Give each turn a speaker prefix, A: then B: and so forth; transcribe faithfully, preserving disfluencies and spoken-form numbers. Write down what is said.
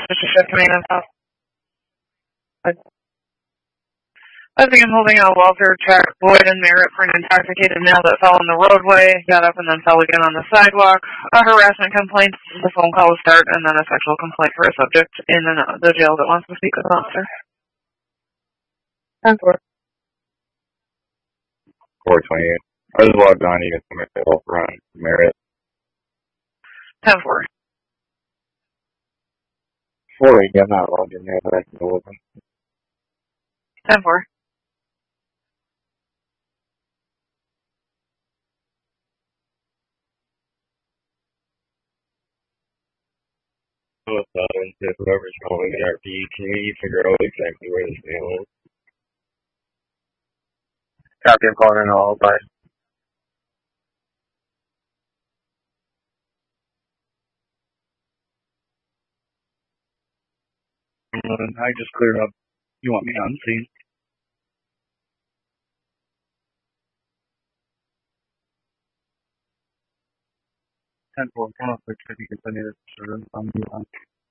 A: fifty-fifth Main and South. I think I'm holding out welfare check Boyd and Merritt for an intoxicated male that fell in the roadway, got up and then fell again on the sidewalk, a harassment complaint, the phone call will start, and then a sexual complaint for a subject in the jail that wants to speak with an officer. ten four.
B: four twenty-eight. I just logged on, you can see myself run Merritt.
A: ten four.
B: four eighty, I'm not logged in there, but I can go with them.
A: ten four.
B: What's up, and if whoever's calling the R P, can you figure out exactly where this male is? Copy, I'm calling in all, bye. I just cleared up. You want me on scene? ten four, come up, which I think it's any of the on you on.